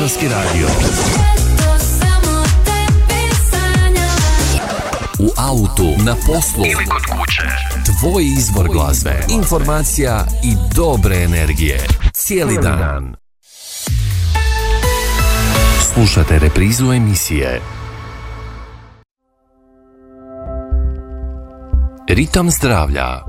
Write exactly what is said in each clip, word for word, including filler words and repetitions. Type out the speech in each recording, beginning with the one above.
Hrvatski radio. U autu, na poslu ili kod kuće. Tvoj izbor glazbe, informacija i dobre energije. Cijeli dan. Slušajte reprizu emisije Ritam zdravlja,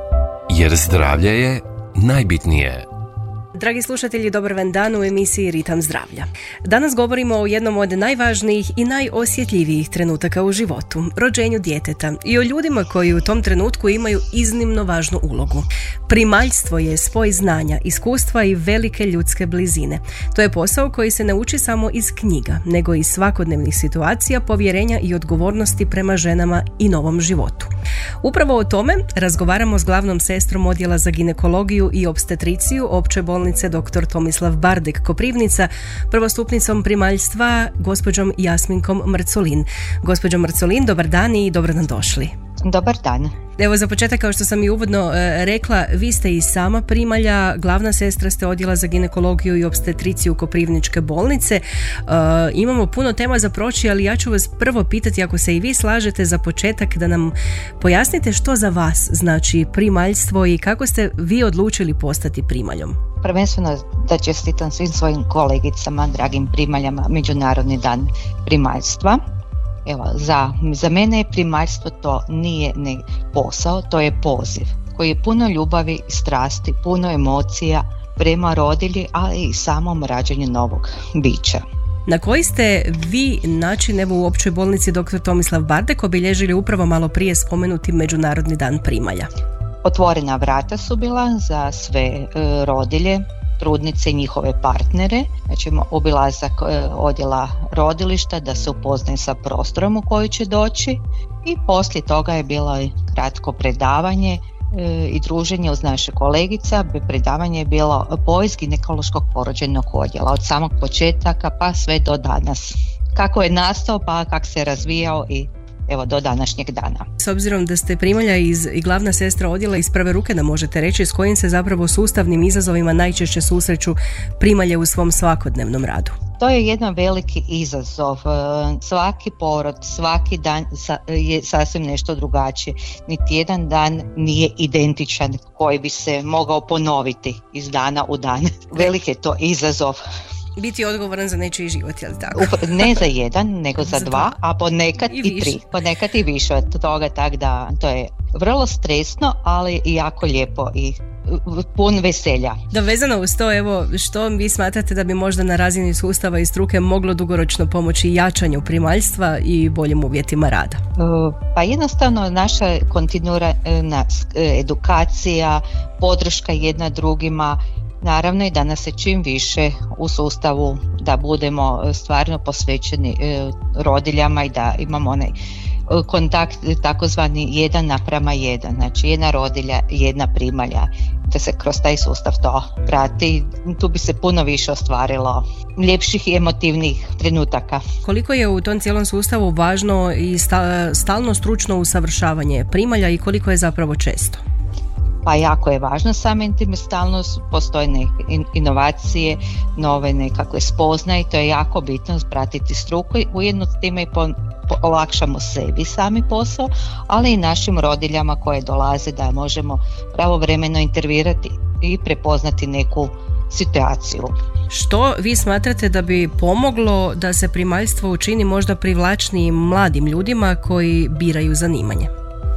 jer zdravlje je najbitnije. Dragi slušatelji, dobar vam dan u emisiji Ritam zdravlja. Danas govorimo o jednom od najvažnijih i najosjetljivijih trenutaka u životu, rođenju djeteta i o ljudima koji u tom trenutku imaju iznimno važnu ulogu. Primaljstvo je spoj znanja, iskustva i velike ljudske blizine. To je posao koji se ne uči samo iz knjiga, nego iz svakodnevnih situacija, povjerenja i odgovornosti prema ženama i novom životu. Upravo o tome razgovaramo s glavnom sestrom Odjela za ginekologiju i opstetriciju Opće bolnice doktor Tomislav Bardek Koprivnica, prvostupnicom primaljstva gospođom Jasminkom Mrcolin. Gospođo Mrcolin, dobar dan i dobro nam došli. Dobar dan. Evo, za početak, kao što sam i uvodno e, rekla, vi ste i sama primalja, glavna sestra ste Odjela za ginekologiju i opstetriciju Koprivničke bolnice. E, imamo puno tema za proći, ali ja ću vas prvo pitati, ako se i vi slažete, za početak da nam pojasnite što za vas znači primaljstvo i kako ste vi odlučili postati primaljom. Prvenstveno da čestitam svim svojim kolegicama, dragim primaljama, Međunarodni dan primaljstva. Evo, za, za mene je primaljstvo to nije ne posao, to je poziv koji je puno ljubavi i strasti, puno emocija prema rodilji, ali i samom rađanju novog bića. Na koji ste vi način, evo, u Općoj bolnici doktor Tomislav Bardek obilježili upravo malo prije spomenuti Međunarodni dan primalja? Otvorena vrata su bila za sve e, rodilje, trudnice i njihove partnere, znači obilazak e, odjela rodilišta da se upoznaju sa prostorom u koji će doći, i poslije toga je bilo kratko predavanje e, i druženje uz naše kolegica. Predavanje je bilo povijest ginekološkog porođajnog odjela od samog početaka pa sve do danas. Kako je nastao pa kako se razvijao i evo do današnjeg dana. S obzirom da ste primalja iz, i glavna sestra odjela, iz prve ruke nam možete reći s kojim se zapravo sustavnim izazovima najčešće susreću primalje u svom svakodnevnom radu? To je jedan veliki izazov. Svaki porod, svaki dan je sasvim nešto drugačije. Niti jedan dan nije identičan koji bi se mogao ponoviti iz dana u dan. Veliki je to izazov. Biti odgovoran za nečiji život, je li tako? Ne za jedan, nego za, za dva, dva, a ponekad i, i tri, ponekad i više od toga, tako da to je vrlo stresno, ali i jako lijepo i pun veselja. Da, vezano uz to, evo, što vi smatrate da bi možda na razini sustava i struke moglo dugoročno pomoći jačanju primaljstva i boljim uvjetima rada? Pa jednostavno naša kontinuirana edukacija, podrška jedna drugima, naravno i da nas se čim više u sustavu da budemo stvarno posvećeni e, rodiljama i da imamo onaj kontakt takozvani jedan naprama jedan, znači jedna rodilja, jedna primalja, da se kroz taj sustav to prati. Tu bi se puno više ostvarilo ljepših i emotivnih trenutaka. Koliko je u tom cijelom sustavu važno i stalno stručno usavršavanje primalja i koliko je zapravo često? Pa jako je važno, samim tim stalno postoje neke inovacije, nove nekakve spoznaje i to je jako bitno pratiti struku i ujedno s time i po, po, olakšamo sebi sami posao, ali i našim rodiljama koje dolaze da možemo pravovremeno intervirati i prepoznati neku situaciju. Što vi smatrate da bi pomoglo da se primaljstvo učini možda privlačnijim mladim ljudima koji biraju zanimanje?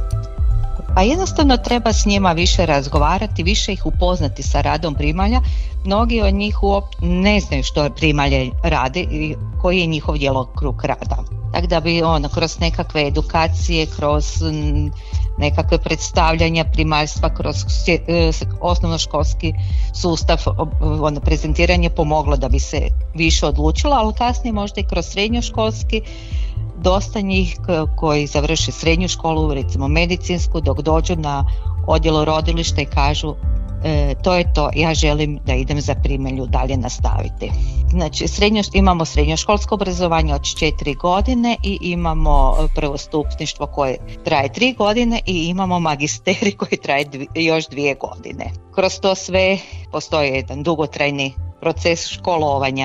Pa jednostavno treba s njima više razgovarati, više ih upoznati sa radom primalja. Mnogi od njih uopće ne znaju što primalje rade i koji je njihov djelokrug rada. Tako da bi ono, kroz nekakve edukacije, kroz nekakve predstavljanja primaljstva, kroz osnovnoškolski sustav, ono, prezentiranje pomoglo da bi se više odlučilo, ali kasnije možda i kroz srednjoškolski. Dosta njih koji završe srednju školu, recimo medicinsku, dok dođu na odjelu rodilišta i kažu e, to je to, ja želim da idem za primalju dalje nastaviti. Znači srednjo, imamo srednjoškolsko obrazovanje od četiri godine i imamo prvostupništvo koje traje tri godine i imamo magisterij koji traje dvi, još dvije godine. Kroz to sve postoji jedan dugotrajni proces školovanja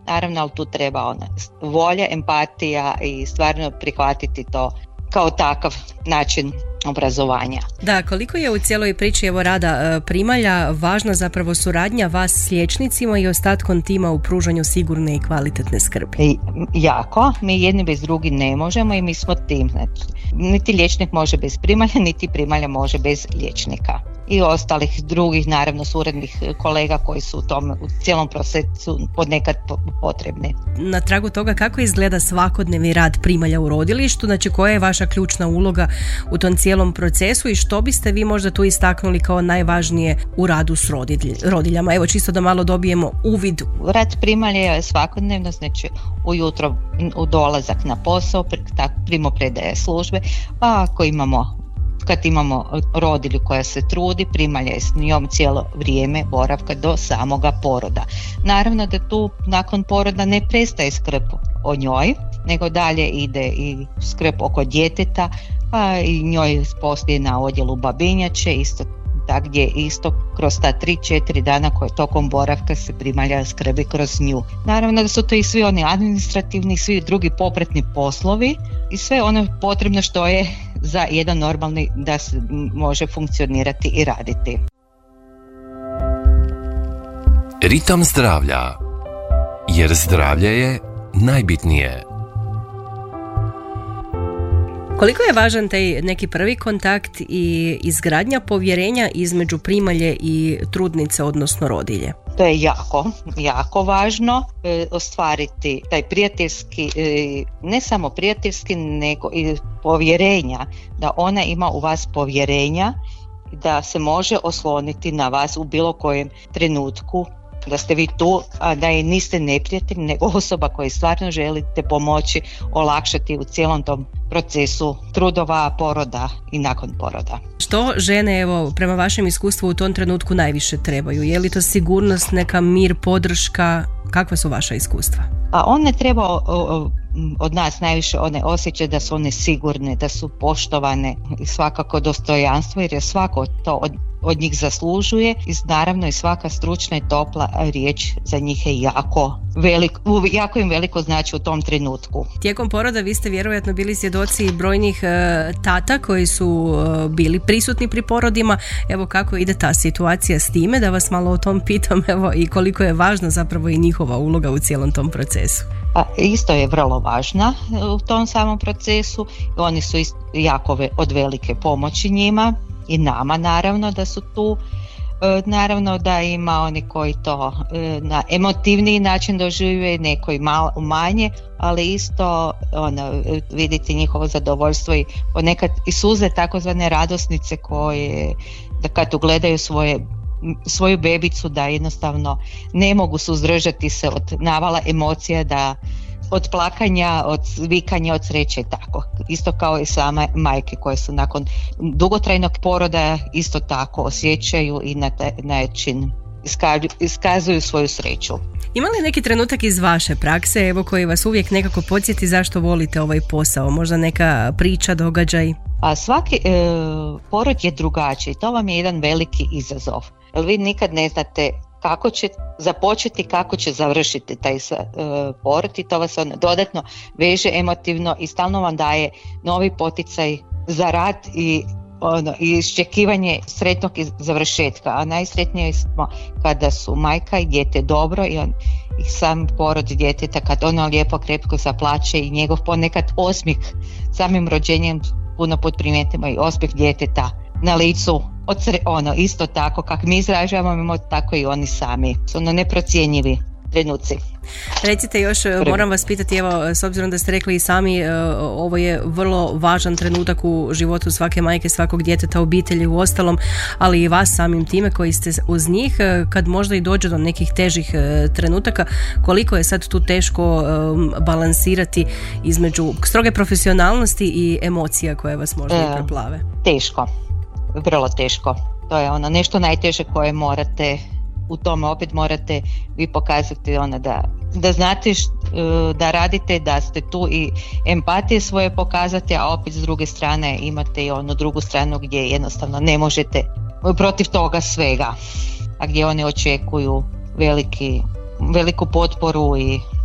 naravno, ali tu treba ona volja, empatija i stvarno prihvatiti to kao takav način obrazovanja. Da, koliko je u cijeloj priči evo rada primalja važna zapravo suradnja vas s liječnicima i ostatkom tima u pružanju sigurne i kvalitetne skrbi? I, jako, mi jedni bez drugi ne možemo i mi smo tim. Znači, niti liječnik može bez primalja, niti primalja može bez liječnika. I ostalih drugih, naravno, suradnih kolega koji su u tom u cijelom procesu podnekad potrebni. Na tragu toga, kako izgleda svakodnevni rad primalja u rodilištu, znači koja je vaša ključna uloga u tom cijelom procesu i što biste vi možda tu istaknuli kao najvažnije u radu s rodilj, rodiljama? Evo, čisto da malo dobijemo uvid. Rad primalje je svakodnevno, znači ujutro u dolazak na posao, primopredaje službe, pa ako imamo kad imamo rodilju koja se trudi, primalja je s njom cijelo vrijeme boravka do samoga poroda. Naravno da tu nakon poroda ne prestaje skrb o njoj, nego dalje ide i skrb oko djeteta, pa i njoj poslije na odjelu babinjače, isto tako gdje isto kroz ta tri četiri dana koje tokom boravka se primalja skrbi kroz nju. Naravno da su to i svi oni administrativni, svi drugi popratni poslovi i sve ono potrebno što je za jedan normalni da se može funkcionirati i raditi. Ritam zdravlja, jer zdravlje je najbitnije. Koliko je važan taj neki prvi kontakt i izgradnja povjerenja između primalje i trudnice, odnosno rodilje? To je jako, jako važno e, ostvariti taj prijateljski, e, ne samo prijateljski, nego i povjerenja, da ona ima u vas povjerenja, da se može osloniti na vas u bilo kojem trenutku, da ste vi tu, a da i niste neprijatelj, nego osoba koju stvarno želite pomoći, olakšati u cijelom tom procesu trudova, poroda i nakon poroda. Što žene, evo, prema vašem iskustvu u tom trenutku najviše trebaju? Je li to sigurnost, neka mir, podrška? Kakva su vaša iskustva? A one treba o, o, od nas najviše one osjećaju da su one sigurne, da su poštovane i svakako dostojanstvo, jer je svako to od, od njih zaslužuje i naravno i svaka stručna i topla riječ za njih je jako velik, jako im veliko znači u tom trenutku. Tijekom poroda vi ste vjerojatno bili svjedoci brojnih e, tata koji su e, bili prisutni pri porodima. Evo, kako ide ta situacija s time, da vas malo o tom pitam, evo, i koliko je važna zapravo i njihova uloga u cijelom tom procesu. A isto je vrlo važna u tom samom procesu. Oni su jako od velike pomoći njima i nama, naravno da su tu. Naravno da ima oni koji to na emotivniji način dožive, neko i malo manje, ali isto ono, vidite njihovo zadovoljstvo i ponekad i suze takozvane radosnice koje da kad ugledaju svoje svoju bebicu, da jednostavno ne mogu suzdržati se od navala emocija, da od plakanja, od vikanja, od sreće i tako. Isto kao i same majke koje su nakon dugotrajnog poroda isto tako osjećaju i na taj način iskazuju svoju sreću. Ima li neki trenutak iz vaše prakse, evo, koji vas uvijek nekako podsjeti zašto volite ovaj posao? Možda neka priča, događaj? A svaki e, porod je drugačiji. To vam je jedan veliki izazov. Jer vi nikad ne znate kako će započeti, kako će završiti taj e, porod i to vas on dodatno veže emotivno i stalno vam daje novi poticaj za rad i ono, i iščekivanje sretnog završetka. A najsretnije smo kada su majka i dijete dobro i, on, i sam porod djeteta kad ono lijepo krepko zaplače i njegov ponekad osmijeh samim rođenjem puno put primijetimo i osmijeh djeteta na licu, od sre, ono isto tako kako mi izražavamo, tako i oni sami su ono neprocjenjivi trenuci. Recite još, Prvi. moram vas pitati, evo, s obzirom da ste rekli i sami, ovo je vrlo važan trenutak u životu svake majke, svakog djeteta, obitelji u ostalom, ali i vas samim time koji ste uz njih, kad možda i dođe do nekih težih trenutaka, koliko je sad tu teško balansirati između stroge profesionalnosti i emocija koje vas možda e, i preplave? Teško, vrlo teško. To je ono nešto najteže koje morate u tome opet morate vi pokazati ono da, da znate št, da radite, da ste tu i empatije svoje pokazati, a opet s druge strane imate i onu drugu stranu gdje jednostavno ne možete protiv toga svega, a gdje oni očekuju veliki, veliku potporu i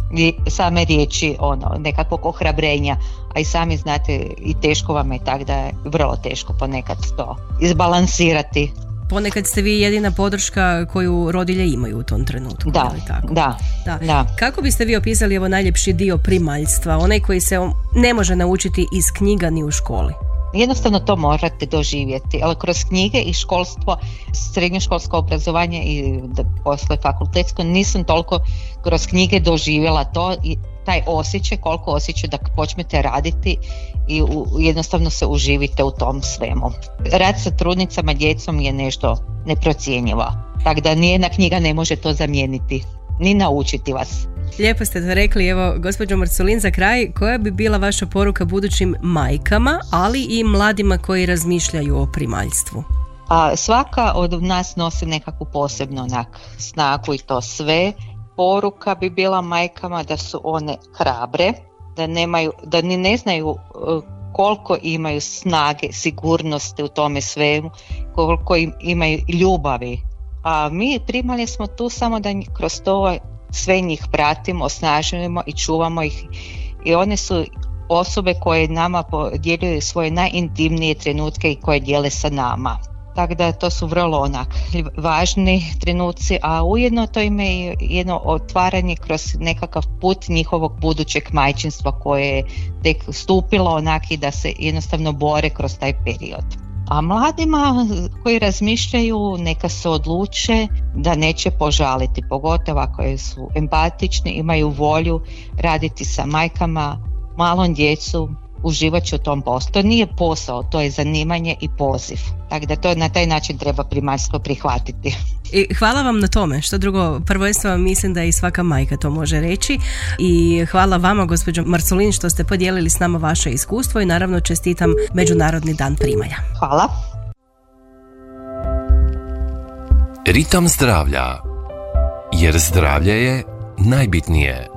i same riječi ono, nekakvog ohrabrenja, a i sami znate i teško vam je, tako da je vrlo teško ponekad to izbalansirati. Ponekad ste vi jedina podrška koju rodilje imaju u tom trenutku. Da, tako? Da, da, da. Kako biste vi opisali ovo najljepši dio primaljstva, onaj koji se ne može naučiti iz knjiga ni u školi? Jednostavno to morate doživjeti, ali kroz knjige i školstvo, srednjoškolsko obrazovanje i posle fakultetsko nisam toliko kroz knjige doživjela to i taj osjećaj, koliko osjećaj da počnete raditi i u, jednostavno se uživite u tom svemu. Rad sa trudnicama, djecom je nešto neprocjenjivo, tako da nijedna knjiga ne može to zamijeniti, ni naučiti vas. Lijepo ste to rekli. Evo, gospođo Marculin, za kraj, koja bi bila vaša poruka budućim majkama, ali i mladima koji razmišljaju o primaljstvu? A svaka od nas nosi nekakvu posebnu onak snagu i to sve. Poruka bi bila majkama da su one hrabre, da nemaju, da ni ne znaju koliko imaju snage, sigurnosti u tome svemu, koliko im imaju ljubavi. A mi primalje smo tu samo da kroz to sve njih pratimo, osnažujemo i čuvamo ih, i one su osobe koje nama podijeljuju svoje najintimnije trenutke i koje dijele sa nama. Tako da to su vrlo onak važni trenuci, a ujedno to ima i jedno otvaranje kroz nekakav put njihovog budućeg majčinstva koje je tek stupilo onak i da se jednostavno bore kroz taj period. A mladima koji razmišljaju neka se odluče da neće požaliti, pogotovo ako su empatični, imaju volju raditi sa majkama, malom djecu, uživat će u tom poslu. To nije posao, to je zanimanje i poziv. Tako da to na taj način treba primaljstvo prihvatiti. I hvala vam na tome. Što drugo, prvenstveno mislim da i svaka majka to može reći. I hvala vama, gospođo Marculin, što ste podijelili s nama vaše iskustvo i naravno čestitam Međunarodni dan primalja. Hvala. Ritam zdravlja, jer zdravlje je najbitnije.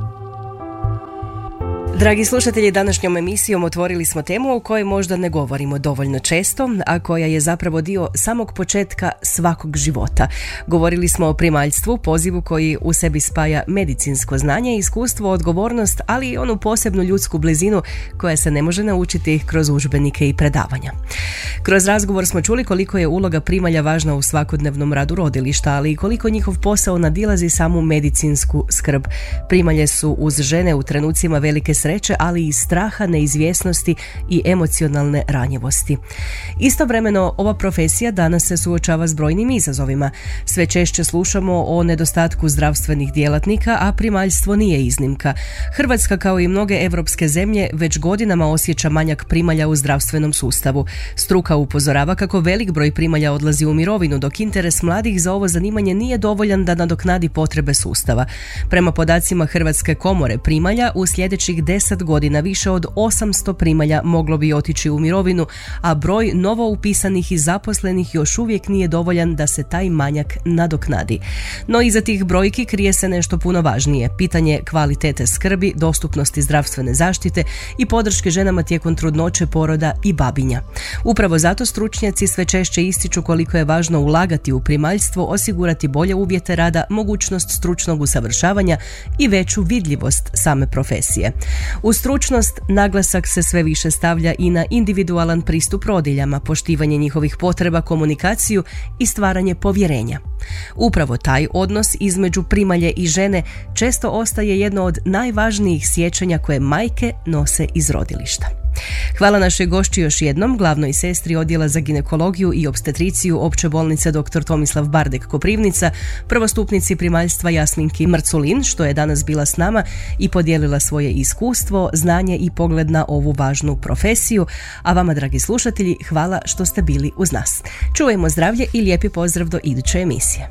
Dragi slušatelji, današnjom emisijom otvorili smo temu o kojoj možda ne govorimo dovoljno često, a koja je zapravo dio samog početka svakog života. Govorili smo o primaljstvu, pozivu koji u sebi spaja medicinsko znanje, iskustvo, odgovornost, ali i onu posebnu ljudsku blizinu koja se ne može naučiti kroz udžbenike i predavanja. Kroz razgovor smo čuli koliko je uloga primalja važna u svakodnevnom radu rodilišta, ali i koliko njihov posao nadilazi samu medicinsku skrb. Primalje su uz žene u trenucima velike sreće, ali i straha, neizvjesnosti i emocionalne ranjivosti. Istovremeno, ova profesija danas se suočava s brojnim izazovima. Sve češće slušamo o nedostatku zdravstvenih djelatnika, a primaljstvo nije iznimka. Hrvatska, kao i mnoge europske zemlje, već godinama osjeća manjak primalja u zdravstvenom sustavu. Struka upozorava kako velik broj primalja odlazi u mirovinu, dok interes mladih za ovo zanimanje nije dovoljan da nadoknadi potrebe sustava. Prema podacima Hrvatske komore primalja, u sljedećih deset godina više od osamsto primalja moglo bi otići u mirovinu, a broj novo upisanih i zaposlenih još uvijek nije dovoljan da se taj manjak nadoknadi. No iza tih brojki krije se nešto puno važnije, pitanje kvalitete skrbi, dostupnosti zdravstvene zaštite i podrške ženama tijekom trudnoće, poroda i babinja. Upravo zato stručnjaci sve češće ističu koliko je važno ulagati u primaljstvo, osigurati bolje uvjete rada, mogućnost stručnog usavršavanja i veću vidljivost same profesije. U stručnost naglasak se sve više stavlja i na individualan pristup rodiljama, poštivanje njihovih potreba, komunikaciju i stvaranje povjerenja. Upravo taj odnos između primalje i žene često ostaje jedno od najvažnijih sjećanja koje majke nose iz rodilišta. Hvala našoj gošći još jednom, glavnoj sestri Odjela za ginekologiju i opstetriciju Opće bolnice doktor Tomislav Bardek Koprivnica, prvostupnici primaljstva Jasminki Marculin, što je danas bila s nama i podijelila svoje iskustvo, znanje i pogled na ovu važnu profesiju. A vama, dragi slušatelji, hvala što ste bili uz nas. Čuvajmo zdravlje i lijepi pozdrav do iduće emisije.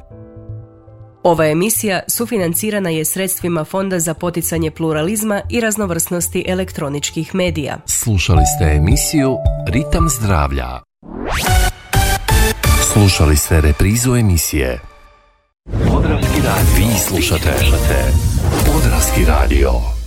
Ova emisija sufinancirana je sredstvima Fonda za poticanje pluralizma i raznovrsnosti elektroničkih medija. Slušali ste emisiju Ritam zdravlja. Slušali ste reprizu emisije Podravski radio. Vi slušate Podravski radio.